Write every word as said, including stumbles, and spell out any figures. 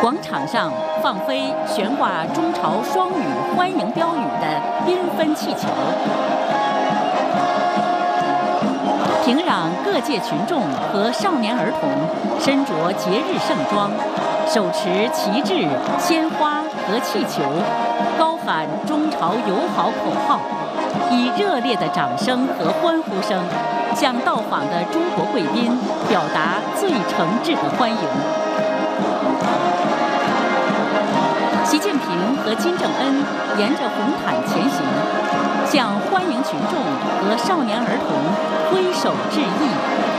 广场上放飞悬挂中朝双语欢迎标语的缤纷气球。平壤各界群众和少年儿童身着节日盛装，手持旗帜、鲜花和气球，高喊中朝友好口号，以热烈的掌声和欢呼声向到访的中国贵宾表达最诚挚的欢迎。习近平和金正恩沿着红毯前行，向欢迎群众和少年儿童挥手致意，